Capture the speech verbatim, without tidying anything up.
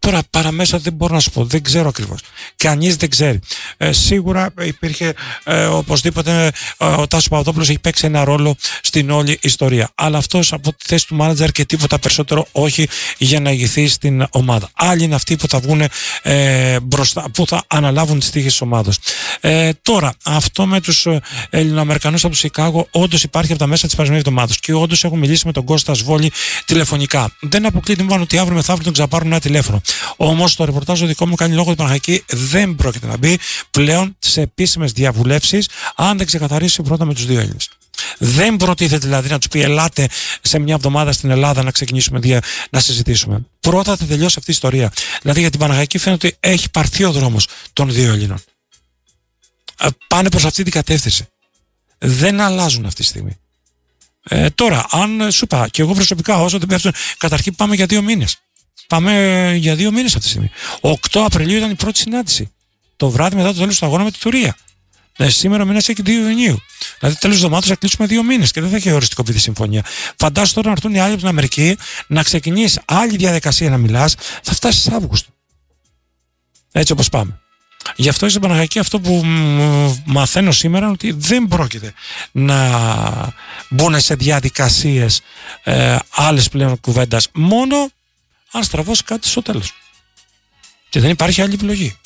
Τώρα παραμέσα δεν μπορώ να σου πω, δεν ξέρω ακριβώς. Κανείς δεν ξέρει. Ε, σίγουρα υπήρχε ε, οπωσδήποτε ε, ο Τάσος Παπαδόπουλος έχει παίξει ένα ρόλο στην όλη ιστορία. Αλλά αυτός από τη θέση του μάνατζερ και τίποτα περισσότερο όχι για να ηγηθεί στην ομάδα. Άλλοι είναι αυτοί που θα βγουν ε, μπροστά, που θα αναλάβουν τις τύχες της ομάδας. Ε, τώρα, αυτό με τους Ελληνοαμερικανούς από το Σικάγο όντως υπάρχει από τα μέσα της περασμένης εβδομάδας και όντως έχω μιλήσει με τον Κώστα Σβόλη τηλεφωνικά. Δεν αποκλείεται μόνο ότι αύριο μεθαύριο τον ξαπάρουν ένα τηλέφωνο. Όμως το ρεπορτάζ το δικό μου κάνει λόγο ότι η Παναχαϊκή δεν πρόκειται να μπει πλέον σε επίσημες διαβουλεύσεις αν δεν ξεκαθαρίσει πρώτα με τους δύο Έλληνες. Δεν προτίθεται δηλαδή να τους πει ελάτε σε μια εβδομάδα στην Ελλάδα να ξεκινήσουμε δια, να συζητήσουμε. Πρώτα θα τελειώσει αυτή η ιστορία. Δηλαδή για την Παναχαϊκή φαίνεται ότι έχει πάρθει ο δρόμος των δύο Ελλήνων. Πάνε προς αυτή την κατεύθυνση. Δεν αλλάζουν αυτή τη στιγμή. Ε, τώρα, αν σου είπα και εγώ προσωπικά, όσο δεν πέφτουν, καταρχήν πάμε για δύο μήνες. Πάμε για δύο μήνες αυτή τη στιγμή. οκτώ Απριλίου ήταν η πρώτη συνάντηση. Το βράδυ μετά το τέλος του αγώνα με τη Τουρία. Ε, σήμερα ο μήνας έχει δύο Ιουνίου. Δηλαδή, τέλος της εβδομάδας θα κλείσουμε δύο μήνες και δεν θα έχει οριστικοποιηθεί συμφωνία. Φαντάσου τώρα να έρθουν οι άλλοι από την Αμερική, να ξεκινήσει άλλη διαδικασία να μιλάς, θα φτάσει Αύγουστο. Έτσι όπως πάμε. Γι' αυτό στην Παναχαϊκή αυτό που μαθαίνω σήμερα είναι ότι δεν πρόκειται να μπουν σε διαδικασίες ε, άλλες πλέον κουβέντας, μόνο αν στραβώσει κάτι στο τέλος. Και δεν υπάρχει άλλη επιλογή.